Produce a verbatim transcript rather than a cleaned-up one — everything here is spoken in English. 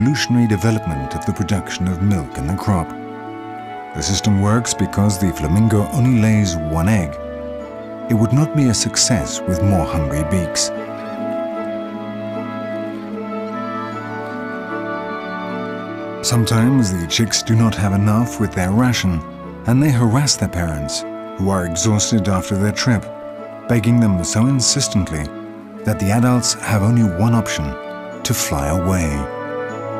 evolutionary development of the production of milk in the crop. The system works because the flamingo only lays one egg. It would not be a success with more hungry beaks. Sometimes the chicks do not have enough with their ration, and they harass their parents, who are exhausted after their trip, begging them so insistently that the adults have only one option: to fly away.